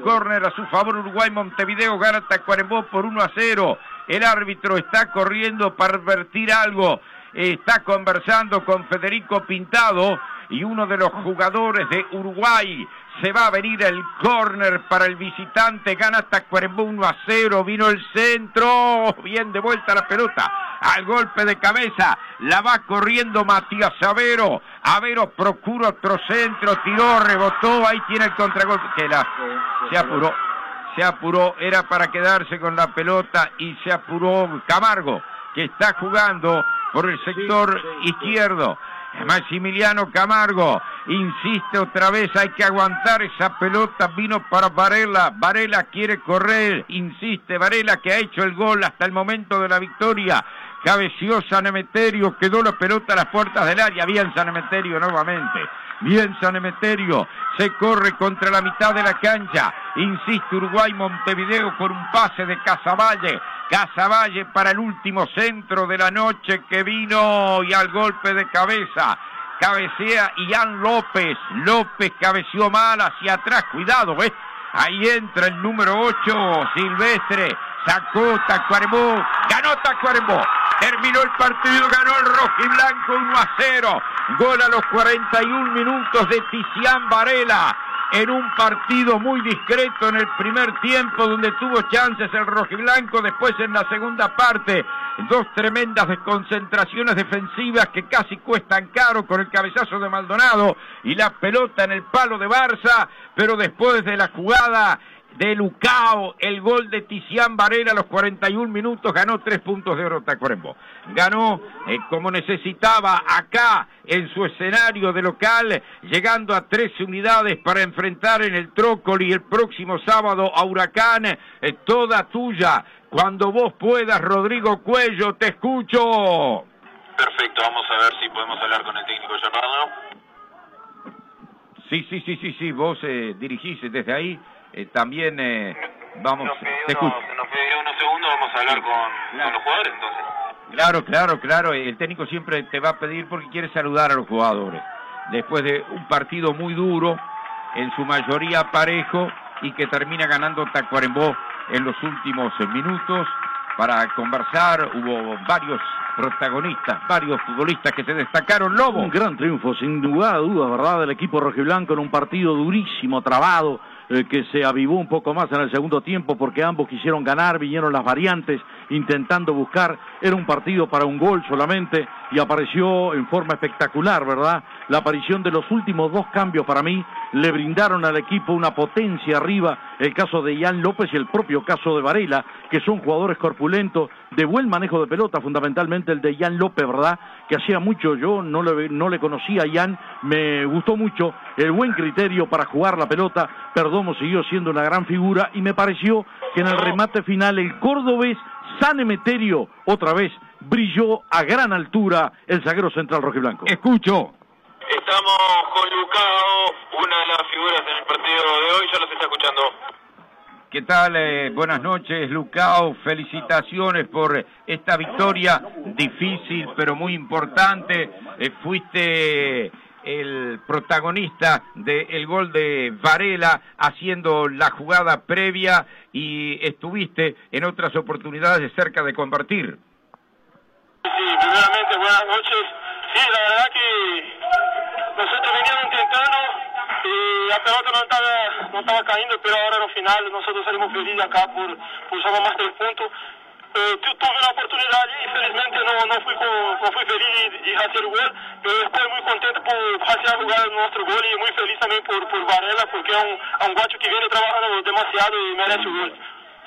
córner a su favor Uruguay. Montevideo gana Tacuarembó por 1-0. El árbitro está corriendo para advertir algo. Está conversando con Federico Pintado y uno de los jugadores de Uruguay. Se va a venir el córner para el visitante. Gana Tacuarembó 1-0. Vino el centro. Bien de vuelta la pelota. Al golpe de cabeza. La va corriendo Matías Avero. Avero procura otro centro. Tiró, rebotó. Ahí tiene el contragolpe. Se apuró. Era para quedarse con la pelota y se apuró Camargo, que está jugando por el sector izquierdo. Maximiliano Camargo insiste otra vez, hay que aguantar esa pelota, vino para Varela. Varela quiere correr, insiste Varela, que ha hecho el gol hasta el momento de la victoria. Cabeció San Emeterio, quedó la pelota a las puertas del área. Bien San Emeterio nuevamente. Bien San Emeterio, se corre contra la mitad de la cancha. Insiste Uruguay. Montevideo por un pase de Casavalle. Casavalle para el último centro de la noche que vino y al golpe de cabeza. Cabecea Ian López. López cabeció mal hacia atrás. Cuidado, ¿ves? Ahí entra el número 8, Silvestre. Sacó Tacuarembó. Ganó Tacuarembó. Terminó el partido, ganó el rojiblanco 1-0. Gol a los 41 minutos de Ticián Varela. En un partido muy discreto en el primer tiempo, donde tuvo chances el rojiblanco. Después en la segunda parte, dos tremendas desconcentraciones defensivas que casi cuestan caro, con el cabezazo de Maldonado y la pelota en el palo de Barça. Pero después de la jugada de Lucao, el gol de Ticián Varela a los 41 minutos, ganó 3 puntos de oro Tacuarembó. Ganó como necesitaba acá en su escenario de local, llegando a 13 unidades para enfrentar en el Trócoli el próximo sábado a Huracán. Toda tuya, cuando vos puedas, Rodrigo Cuello, te escucho. Perfecto, vamos a ver si podemos hablar con el técnico Giordano. Sí, vos dirigís desde ahí. También vamos... Nos pidió unos segundos, vamos a hablar con los jugadores entonces. Claro, el técnico siempre te va a pedir porque quiere saludar a los jugadores. Después de un partido muy duro, en su mayoría parejo, y que termina ganando Tacuarembó en los últimos minutos. Para conversar, hubo varios protagonistas, varios futbolistas que se destacaron. Lobo. Un gran triunfo, sin lugar a dudas, ¿verdad?, del equipo rojiblanco en un partido durísimo, trabado, que se avivó un poco más en el segundo tiempo porque ambos quisieron ganar, vinieron las variantes intentando buscar. Era un partido para un gol solamente y apareció en forma espectacular, ¿verdad? La aparición de los últimos dos cambios para mí le brindaron al equipo una potencia arriba, el caso de Ian López y el propio caso de Varela, que son jugadores corpulentos, de buen manejo de pelota, fundamentalmente el de Ian López, ¿verdad?, que hacía mucho yo no le conocía a Ian, me gustó mucho el buen criterio para jugar la pelota. Perdomo siguió siendo una gran figura y me pareció que en el remate final el cordobés San Emeterio otra vez brilló a gran altura, el zaguero central rojiblanco. Escucho. Estamos con Lucao, una de las figuras en el partido de hoy, ya los está escuchando. ¿Qué tal? Buenas noches, Lucao. Felicitaciones por esta victoria difícil, pero muy importante. Fuiste el protagonista del gol de Varela, haciendo la jugada previa, y estuviste en otras oportunidades cerca de convertir. Sí, primeramente, buenas noches. Sí, la verdad que nosotros veníamos intentando y la pelota no estaba cayendo, pero ahora al final nosotros salimos felizes acá por sumar más 3 puntos. Tuve una oportunidad y infelizmente no fui feliz y hacer el gol, pero estoy muy contento por hacer la jugada de nuestro gol y muy feliz también por Varela, porque es un guacho que viene trabajando demasiado y merece el gol.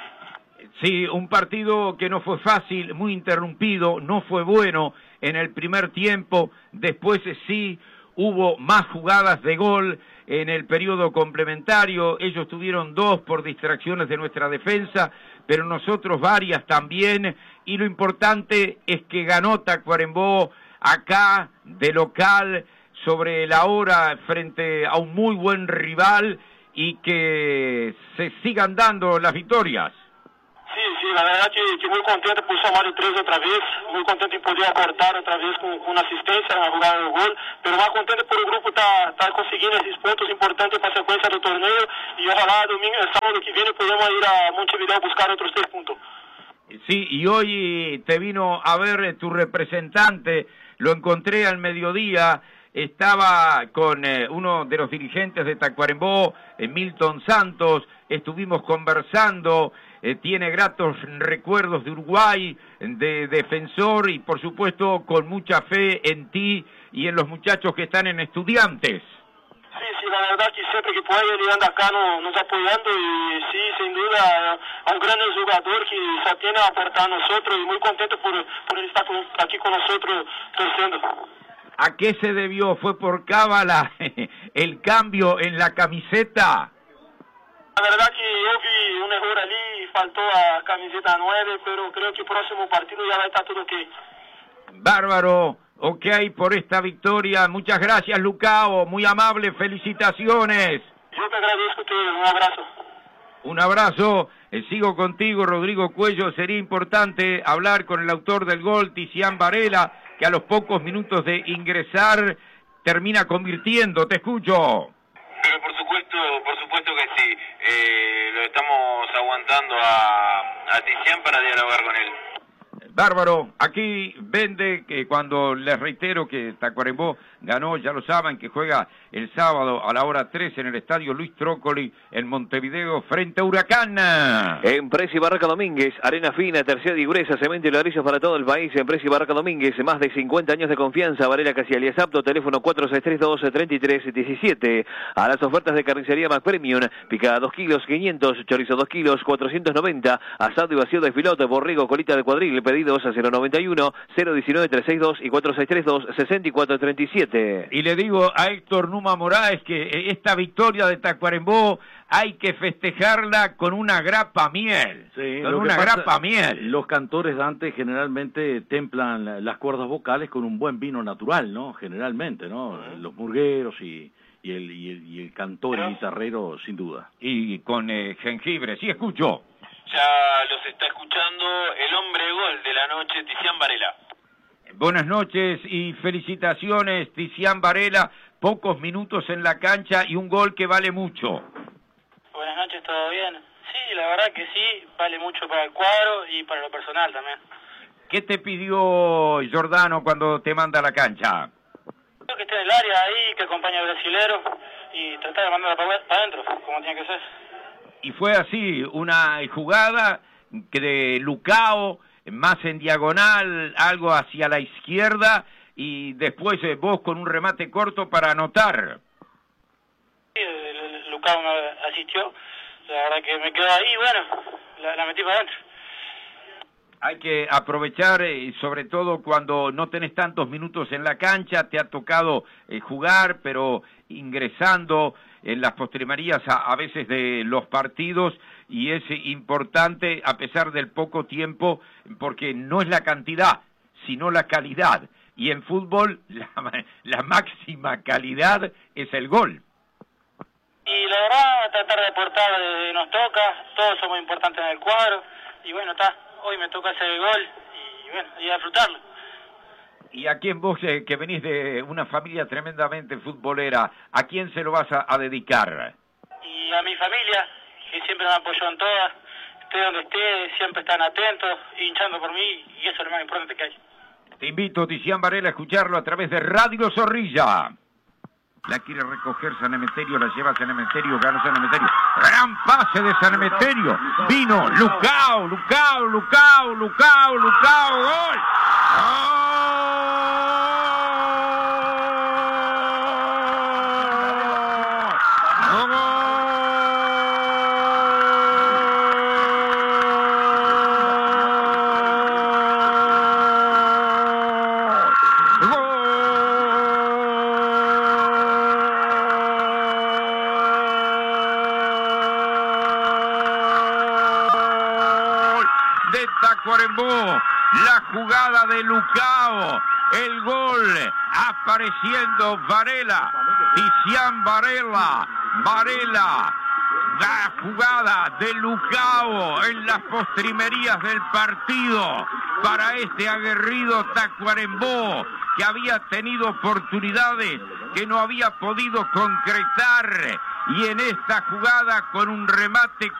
Sí, un partido que no fue fácil, muy interrumpido, no fue bueno en el primer tiempo. Después sí hubo más jugadas de gol en el periodo complementario. Ellos tuvieron 2 por distracciones de nuestra defensa, pero nosotros varias también. Y lo importante es que ganó Tacuarembó acá de local sobre la hora frente a un muy buen rival, y que se sigan dando las victorias. Sí, la verdad que muy contento por sumar el 3 otra vez, muy contento de poder aportar otra vez con una asistencia en la jugada del gol, pero más contento por el grupo está consiguiendo esos puntos importantes para la secuencia del torneo y ojalá el sábado que viene podamos ir a Montevideo a buscar otros 3 puntos. Sí, y hoy te vino a ver tu representante, lo encontré al mediodía, estaba con uno de los dirigentes de Tacuarembó, Milton Santos, estuvimos conversando, tiene gratos recuerdos de Uruguay, de Defensor y por supuesto con mucha fe en ti y en los muchachos que están en Estudiantes. Sí, la verdad que siempre que puede él anda acá nos apoyando y sí, sin duda, a un gran jugador que se tiene a aportar a nosotros y muy contento por él estar aquí con nosotros torciendo. ¿A qué se debió? ¿Fue por cábala el cambio en la camiseta? La verdad que yo vi un error allí, faltó a camiseta 9, pero creo que el próximo partido ya va a estar todo ok. Bárbaro, ok por esta victoria. Muchas gracias, Lucao, muy amable, felicitaciones. Yo te agradezco, un abrazo. Un abrazo, sigo contigo, Rodrigo Cuello. Sería importante hablar con el autor del gol, Ticián Varela, que a los pocos minutos de ingresar termina convirtiendo. Te escucho. Pero por supuesto que sí. Lo estamos aguantando a Ticián para dialogar con él. Bárbaro, aquí vende que cuando les reitero que Tacuarembó ganó, ya lo saben, que juega el sábado a la hora 3 en el estadio Luis Trócoli en Montevideo frente a Huracán. Empresa y Barraca Domínguez, arena fina, terciada y gruesa, cemento y ladrillos para todo el país. Empresa y Barraca Domínguez, más de 50 años de confianza. Varela Casialias apto, teléfono 4632-3317. A las ofertas de carnicería McPremium, picada 2 kilos, 500, chorizo 2 kilos, 490, asado y vacío de filote, borrego, colita de cuadril, pedidos a 091, 019-362 y 4632-6437. Y le digo a Héctor Numa Moraes que esta victoria de Tacuarembó hay que festejarla con una grapa miel. Sí, con una grapa miel. Los cantores, Dante, generalmente templan las cuerdas vocales con un buen vino natural, ¿no? Generalmente, ¿no? Los murgueros y el cantor y guitarrero, sin duda. Y con jengibre, sí escucho. Ya los está escuchando el hombre gol de la noche, Ticián Varela. Buenas noches y felicitaciones, Ticián Varela. Pocos minutos en la cancha y un gol que vale mucho. Buenas noches, ¿todo bien? Sí, la verdad que sí, vale mucho para el cuadro y para lo personal también. ¿Qué te pidió Giordano cuando te manda a la cancha? Creo que esté en el área ahí, que acompañe al brasilero y tratar de mandarla para adentro, como tiene que ser. Y fue así, una jugada que de Lucao, más en diagonal, algo hacia la izquierda, y después vos con un remate corto para anotar. Sí, Lucao me asistió, la verdad que me quedó ahí, bueno, la metí para adentro. Hay que aprovechar, sobre todo cuando no tenés tantos minutos en la cancha, te ha tocado jugar, pero ingresando en las postrimerías a veces de los partidos, y es importante a pesar del poco tiempo, porque no es la cantidad, sino la calidad, y en fútbol la máxima calidad es el gol. Y la verdad, tratar de aportar nos toca, todos somos importantes en el cuadro, y bueno, hoy me toca hacer el gol, y bueno, y a disfrutarlo. Y a quién vos, que venís de una familia tremendamente futbolera, ¿a quién se lo vas a dedicar? Y a mi familia, que siempre me apoyó en todas, esté donde esté, siempre están atentos, hinchando por mí, y eso es lo más importante que hay. Te invito, Ticián Varela, a escucharlo a través de Radio Zorrilla. La quiere recoger San Emeterio, la lleva San Emeterio, gana San Emeterio. Gran pase de San Emeterio. Vino Lucao, gol. De Tacuarembó, la jugada de Lucao, el gol, apareciendo Varela, Ticián Varela, La jugada de Lucao en las postrimerías del partido para este aguerrido Tacuarembó, que había tenido oportunidades que no había podido concretar, y en esta jugada con un remate